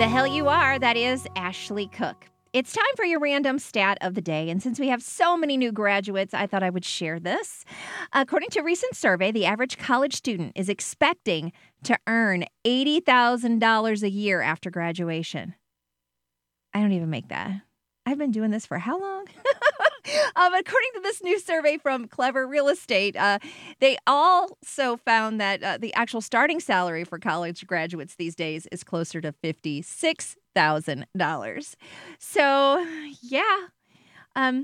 The hell you are. That is Ashley Cook. It's time for your random stat of the day. And since we have so many new graduates, I thought I would share this. According to a recent survey, the average college student is expecting to earn $80,000 a year after graduation. I don't even make that. I've been doing this for how long? According to this new survey from Clever Real Estate, they also found that the actual starting salary for college graduates these days is closer to $56,000. So, yeah, I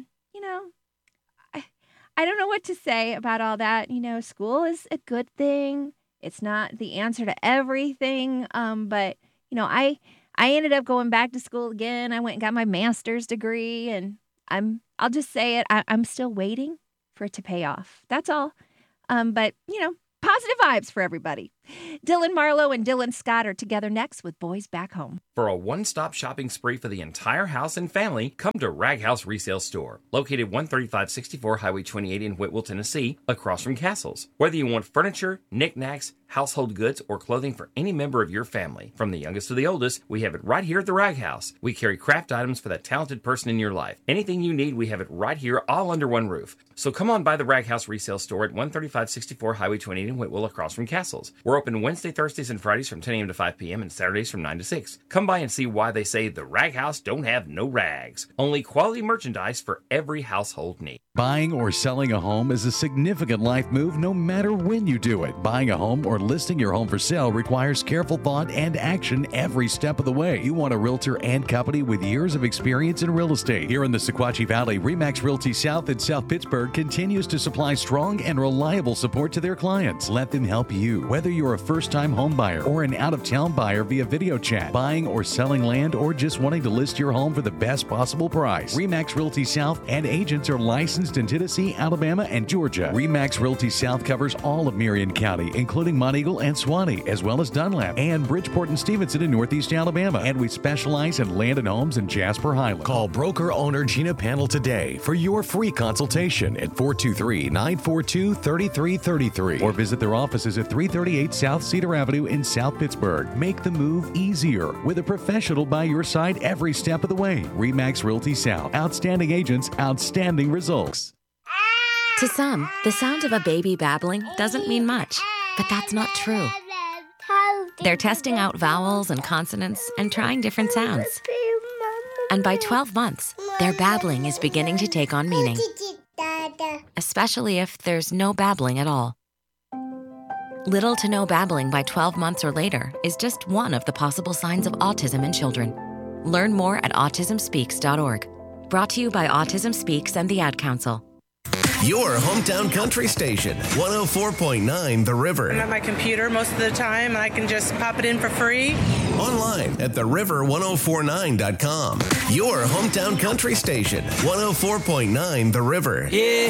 don't know what to say about all that. School is a good thing. It's not the answer to everything. But, I ended up going back to school again. I went and got my master's degree, and I'll just say it. I'm still waiting for it to pay off. That's all. But, positive vibes for everybody. Dylan Marlowe and Dylan Scott are together next with Boys Back Home. For a one-stop shopping spree for the entire house and family, come to Rag House Resale Store, located 13564 Highway 28 in Whitwell, Tennessee, across from Castles. Whether you want furniture, knickknacks, household goods, or clothing for any member of your family, from the youngest to the oldest, we have it right here at the Rag House. We carry craft items for that talented person in your life. Anything you need, we have it right here, all under one roof. So come on by the Rag House Resale Store at 13564 Highway 28 in Whitwell, across from Castles. We're open Wednesday, Thursdays, and Fridays from 10 a.m. to 5 p.m. and Saturdays from 9 to 6. Come by and see why they say the Rag House don't have no rags. Only quality merchandise for every household need. Buying or selling a home is a significant life move no matter when you do it. Buying a home or listing your home for sale requires careful thought and action every step of the way. You want a realtor and company with years of experience in real estate. Here in the Sequatchie Valley, RE/MAX Realty South in South Pittsburgh continues to supply strong and reliable support to their clients. Let them help you. Whether you're a first-time home buyer or an out-of-town buyer via video chat, buying or selling land, or just wanting to list your home for the best possible price, RE/MAX Realty South and agents are licensed in Tennessee, Alabama, and Georgia. RE/MAX Realty South covers all of Marion County, including Monteagle and Suwannee, as well as Dunlap and Bridgeport and Stevenson in Northeast Alabama. And we specialize in land and homes in Jasper Highland. Call broker owner Gina Panel today for your free consultation at 423-942-3333 or visit their offices at 338 South Cedar Avenue in South Pittsburgh. Make the move easier with a professional by your side every step of the way. RE/MAX Realty South. Outstanding agents, outstanding results. To some, the sound of a baby babbling doesn't mean much, but that's not true. They're testing out vowels and consonants and trying different sounds. And by 12 months, their babbling is beginning to take on meaning, especially if there's no babbling at all. Little to no babbling by 12 months or later is just one of the possible signs of autism in children. Learn more at autismspeaks.org. Brought to you by Autism Speaks and the Ad Council. Your hometown country station, 104.9 The River. I'm at my computer most of the time. I can just pop it in for free. Online at theriver1049.com. Your hometown country station, 104.9 The River. Yeah.